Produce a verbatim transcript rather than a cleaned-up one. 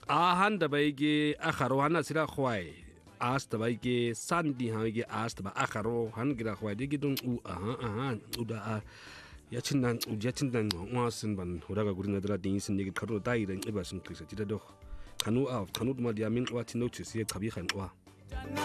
ahan da baige akharo hana sira khwai as da baige sandi hage as da akharo han gira khwai digi dun u aha aha uda a yachin nan yachin nan wasin ban hodaga gurin da din sin digi kharo dai ran ibasin krisa tida do kanu a kanu ma diamin wa tino chisi kabi khan wa